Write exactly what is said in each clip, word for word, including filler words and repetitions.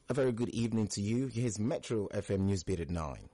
A very good evening to you. Here's Metro F M Newsbeat at nine.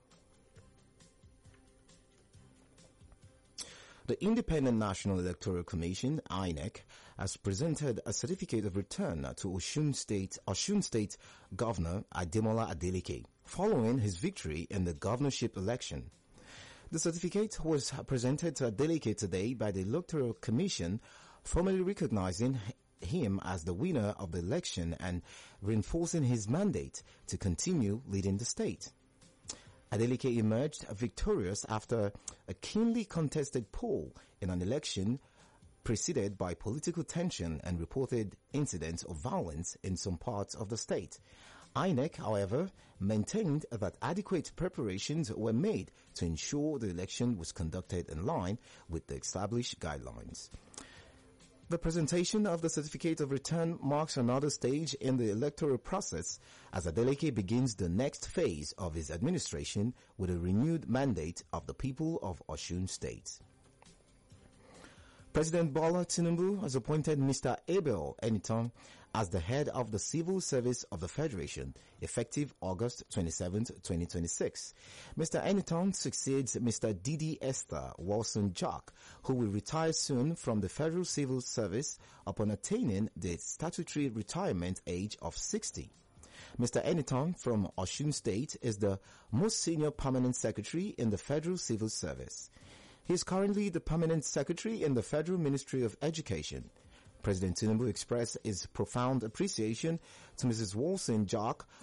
The Independent National Electoral Commission, I N E C, has presented a certificate of return to Osun State, Osun State Governor Ademola Adeleke following his victory in the governorship election. The certificate was presented to Adeleke today by the Electoral Commission, formally recognizing him as the winner of the election and reinforcing his mandate to continue leading the state. Adeleke emerged victorious after a keenly contested poll in an election preceded by political tension and reported incidents of violence in some parts of the state. I N E C, however, maintained that adequate preparations were made to ensure the election was conducted in line with the established guidelines. The presentation of the certificate of return marks another stage in the electoral process as Adeleke begins the next phase of his administration with a renewed mandate of the people of Osun State. President Bola Tinubu has appointed Mister Abel Enitan as the head of the Civil Service of the Federation, effective August twenty-seventh, twenty twenty-six. Mister Enitan succeeds Mister Didi Esther Wilson Jack, who will retire soon from the Federal Civil Service upon attaining the statutory retirement age of sixty. Mister Enitan from Osun State is the most senior permanent secretary in the Federal Civil Service. He is currently the permanent secretary in the Federal Ministry of Education. President Tinubu expressed his profound appreciation to Missus Wilson Jack